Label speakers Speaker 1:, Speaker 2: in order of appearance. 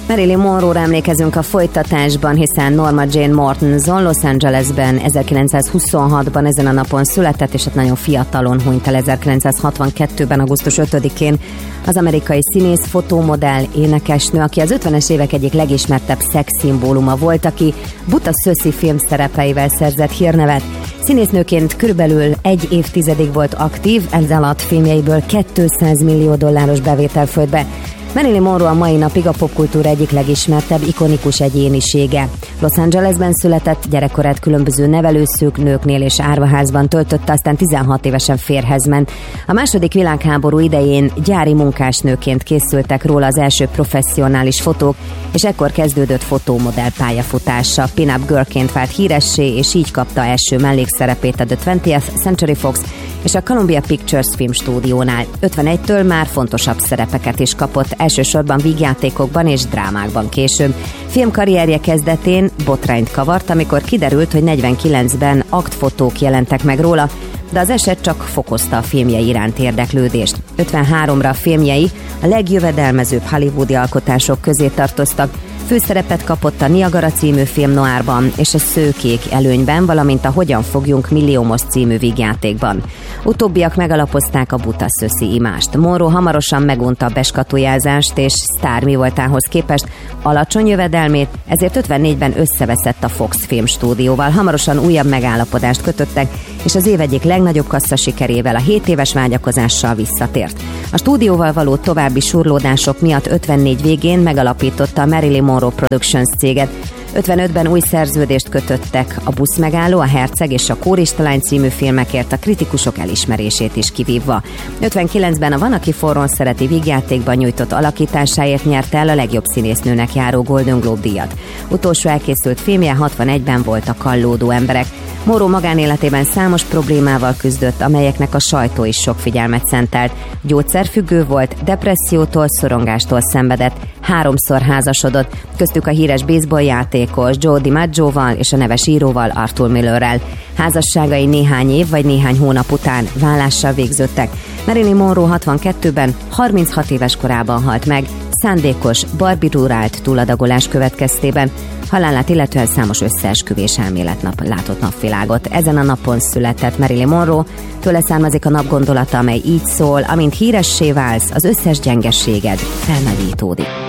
Speaker 1: Marilyn Monroe-ra emlékezünk a folytatásban, hiszen Norma Jane Mortenson Los Angelesben 1926-ban ezen a napon született, és hát nagyon fiatalon hunyt el 1962-ben, augusztus 5-én. Az amerikai színész, fotómodell, énekesnő, aki az 50-es évek egyik legismertebb szexszimbóluma volt, aki Buta Szöszi filmszerepeivel szerzett hírnevet. Színésznőként körülbelül egy évtizedig volt aktív, ez alatt filmjeiből $200 millió bevétel folyt be. Marilyn Monroe a mai napig a popkultúra egyik legismertebb, ikonikus egyénisége. Los Angelesben született, gyerekkorát különböző nevelőszülőknél és árvaházban töltötte, aztán 16 évesen férjhez ment. A második világháború idején gyári munkásnőként készültek róla az első professzionális fotók, és ekkor kezdődött fotómodell pályafutása. Pin-up girlként vált híressé, és így kapta első mellékszerepét a The 20th Century Fox és a Columbia Pictures filmstúdiónál. 51-től már fontosabb szerepeket is kapott, elsősorban vígjátékokban és drámákban később. Filmkarrierje kezdetén botrányt kavart, amikor kiderült, hogy 49-ben aktfotók jelentek meg róla, de az eset csak fokozta a filmjei iránt érdeklődést. 53-ra a filmjei a legjövedelmezőbb hollywoodi alkotások közé tartoztak. Főszerepet kapott a Niagara című film noárban és a Szőkék előnyben, valamint a Hogyan fogjunk milliómos című vígjátékban. Utóbbiak megalapozták a Buta Szöszi imást. Monroe hamarosan megunta a beskatujázást, és sztár mi voltához képest alacsony jövedelmét, ezért 54-ben összeveszett a Fox filmstúdióval. Hamarosan újabb megállapodást kötöttek, és az év egyik legnagyobb kassza sikerével, a 7 éves vágyakozással visszatért. A stúdióval való további surlódások miatt 54 végén megalapította a Marilyn Monroe Productions céget. 55-ben új szerződést kötöttek a Buszmegálló, a Herceg és a Kóristalány című filmekért, a kritikusok elismerését is kivívva. 59-ben a Van, aki forrón szereti vígjátékban nyújtott alakításáért nyerte el a legjobb színésznőnek járó Golden Globe díjat. Utolsó elkészült filmje 61-ben volt a Kallódó emberek. Monroe magánéletében számos problémával küzdött, amelyeknek a sajtó is sok figyelmet szentelt. Gyógyszerfüggő volt, depressziótól, szorongástól szenvedett, 3-szor házasodott, köztük a híres baseballjátékos Joe DiMaggioval és a neves íróval, Arthur Millerrel. Házasságai néhány év vagy néhány hónap után válással végződtek. Marilyn Monroe 62-ben 36 éves korában halt meg, szándékos, barbiturált túladagolás következtében. Halálát illetően számos összeesküvés elmélet látott napvilágot. Ezen a napon született Marilyn Monroe, tőle származik a napgondolata, amely így szól: amint híressé válsz, az összes gyengeséged felnagyítódik.